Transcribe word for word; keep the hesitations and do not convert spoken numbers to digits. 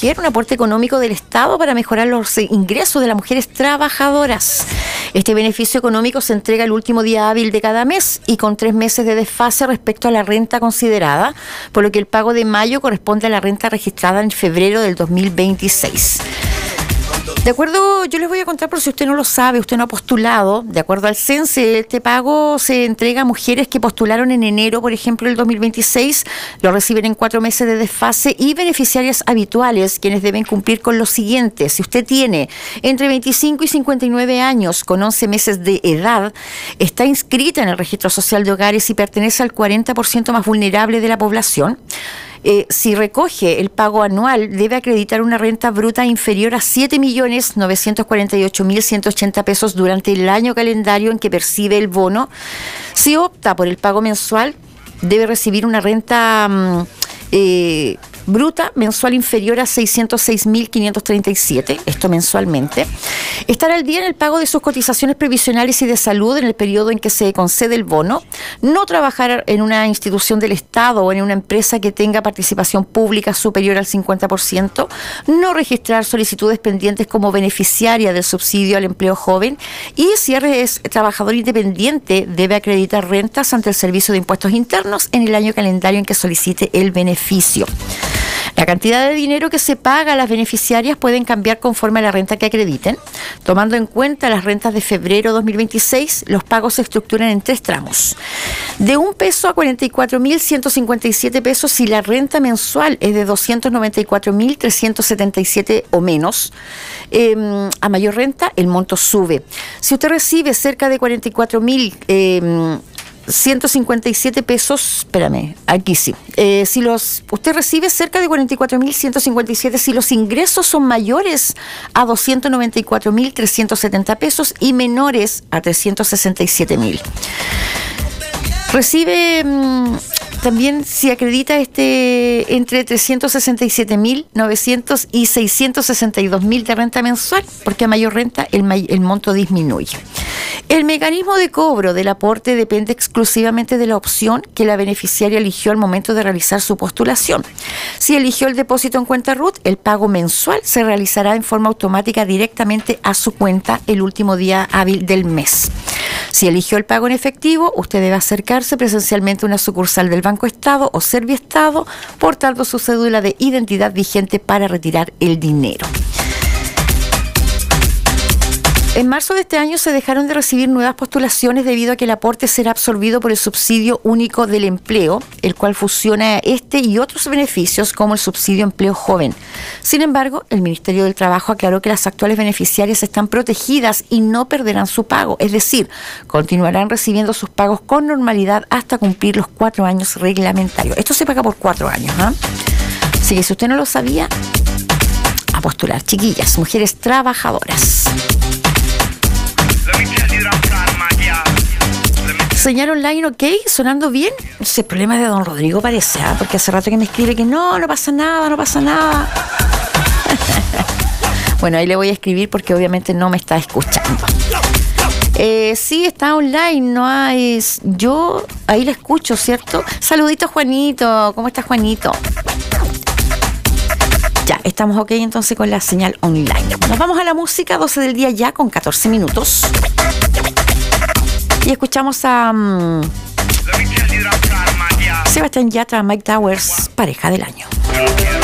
mujer, un aporte económico del Estado para mejorar los ingresos de las mujeres trabajadoras. Este beneficio económico se entrega el último día hábil de cada mes y con tres meses de desfase respecto a la renta considerada, por lo que el pago de mayo corresponde a la renta registrada en febrero del dos mil veintiséis. De acuerdo, yo les voy a contar por si usted no lo sabe, usted no ha postulado, de acuerdo al CENSE, este pago se entrega a mujeres que postularon en enero, por ejemplo, del dos mil veintiséis, lo reciben en cuatro meses de desfase, y beneficiarias habituales, quienes deben cumplir con lo siguiente. Si usted tiene entre veinticinco y cincuenta y nueve años con once meses de edad, está inscrita en el Registro Social de Hogares y pertenece al cuarenta por ciento más vulnerable de la población. Eh, si recoge el pago anual, debe acreditar una renta bruta inferior a siete millones novecientos cuarenta y ocho mil ciento ochenta pesos durante el año calendario en que percibe el bono. Si opta por el pago mensual, debe recibir una renta um, eh, bruta mensual inferior a seiscientos seis mil quinientos treinta y siete, esto mensualmente. Estar al día en el pago de sus cotizaciones previsionales y de salud en el periodo en que se concede el bono. No trabajar en una institución del Estado o en una empresa que tenga participación pública superior al cincuenta por ciento. No registrar solicitudes pendientes como beneficiaria del subsidio al empleo joven. Y si es trabajador independiente, debe acreditar rentas ante el Servicio de Impuestos Internos en el año calendario en que solicite el beneficio. La cantidad de dinero que se paga a las beneficiarias pueden cambiar conforme a la renta que acrediten. Tomando en cuenta las rentas de febrero dos mil veintiséis, los pagos se estructuran en tres tramos. De un peso a cuarenta y cuatro mil ciento cincuenta y siete pesos si la renta mensual es de doscientos noventa y cuatro mil trescientos setenta y siete o menos. Eh, a mayor renta, el monto sube. Si usted recibe cerca de cuarenta y cuatro mil... Eh, ciento cincuenta y siete pesos, espérame, aquí sí. Eh, si los, usted recibe cerca de cuarenta y cuatro mil ciento cincuenta y siete si los ingresos son mayores a doscientos noventa y cuatro mil trescientos setenta pesos y menores a trescientos sesenta y siete mil. Recibe mmm, también, si acredita este entre trescientos sesenta y siete mil novecientos y seiscientos sesenta y dos mil de renta mensual, porque a mayor renta el, el monto disminuye. El mecanismo de cobro del aporte depende exclusivamente de la opción que la beneficiaria eligió al momento de realizar su postulación. Si eligió el depósito en cuenta R U T, el pago mensual se realizará en forma automática directamente a su cuenta el último día hábil del mes. Si eligió el pago en efectivo, usted debe acercarse presencialmente a una sucursal del Banco Estado o Serviestado, portando su cédula de identidad vigente para retirar el dinero. En marzo de este año se dejaron de recibir nuevas postulaciones debido a que el aporte será absorbido por el subsidio único del empleo, el cual fusiona este y otros beneficios como el subsidio empleo joven. Sin embargo, el Ministerio del Trabajo aclaró que las actuales beneficiarias están protegidas y no perderán su pago, es decir, continuarán recibiendo sus pagos con normalidad hasta cumplir los cuatro años reglamentarios. Esto se paga por cuatro años, ¿no? Así que si usted no lo sabía, a postular, chiquillas, mujeres trabajadoras. Señal online, ok, sonando bien. Ese problema es de don Rodrigo, parece, ¿eh? Porque hace rato que me escribe que no, no pasa nada, no pasa nada. Bueno, ahí le voy a escribir porque obviamente no me está escuchando. Eh, sí, está online, no hay. Yo ahí la escucho, ¿cierto? Saludito, Juanito. ¿Cómo estás, Juanito? Ya, estamos ok entonces con la señal online. Nos vamos a la música, doce del día ya con catorce minutos. Y escuchamos a um, Sebastián Yatra, Mike Towers, pareja del año.